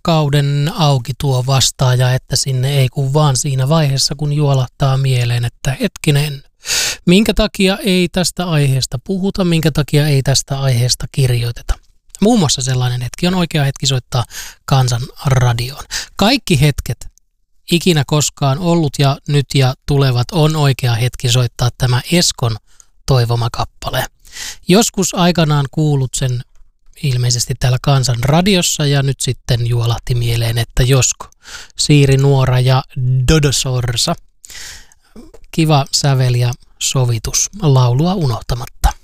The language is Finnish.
kauden auki tuo vastaaja, että sinne ei kun vaan siinä vaiheessa, kun juolahtaa mieleen, että hetkinen, minkä takia ei tästä aiheesta puhuta, minkä takia ei tästä aiheesta kirjoiteta. Muun muassa sellainen hetki on oikea hetki soittaa Kansan radioon. Kaikki hetket, ikinä koskaan ollut ja nyt ja tulevat, on oikea hetki soittaa tämä Eskon toivoma kappale. Joskus aikanaan kuulut sen ilmeisesti täällä Kansan radiossa ja nyt sitten juolahti mieleen, että josko. Siiri Nuora ja Dodo Sorsa. Kiva sävel ja sovitus laulua unohtamatta.